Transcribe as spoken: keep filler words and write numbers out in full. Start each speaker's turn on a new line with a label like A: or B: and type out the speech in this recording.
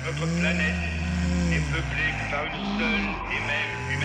A: Notre planète est peuplée par une seule et même humanité.